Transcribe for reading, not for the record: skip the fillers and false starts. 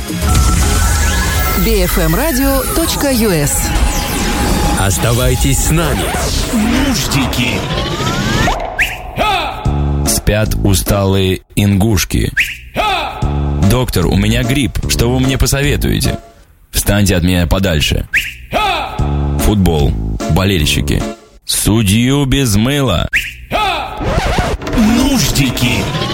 bfmradio.us. Оставайтесь с нами. Нуждики. Спят усталые ингушки. Доктор, у меня грипп. Что вы мне посоветуете? Встаньте от меня подальше. Футбол. Болельщики. Судью без мыла. Нуждики.